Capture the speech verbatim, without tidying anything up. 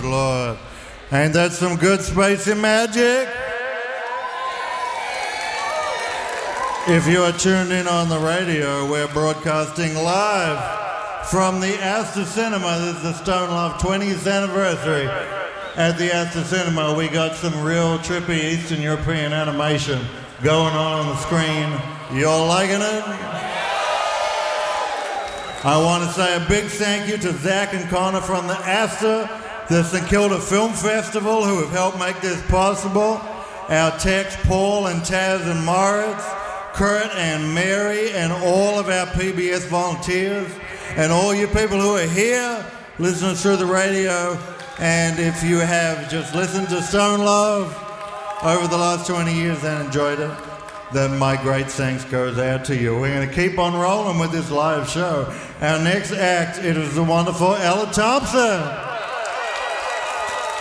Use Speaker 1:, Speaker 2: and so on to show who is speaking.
Speaker 1: good Lord. Ain't that some good spacey magic? If you are tuned in on the radio, we're broadcasting live from the Astor Cinema. This is the Stone Love twentieth anniversary. At the Astor Cinema, we got some real trippy Eastern European animation going on on the screen. You're liking it? I want to say a big thank you to Zach and Connor from the Astor, the St Kilda Film Festival, who have helped make this possible. Our techs, Paul and Taz and Moritz, Kurt and Mary, and all of our P B S volunteers, and all you people who are here listening through the radio. And if you have just listened to Stone Love over the last twenty years and enjoyed it, then my great thanks goes out to you. We're going to keep on rolling with this live show. Our next act, it is the wonderful Ella Thompson.